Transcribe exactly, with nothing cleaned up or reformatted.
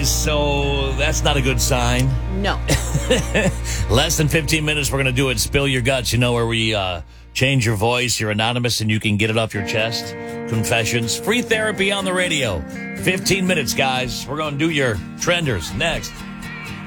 guys, so that's not a good sign. No. Less than fifteen minutes, we're going to do it. Spill Your Guts, you know, where we uh, change your voice. You're anonymous and you can get it off your chest. Confessions. Free therapy on the radio. fifteen minutes, guys. We're going to do your trenders next.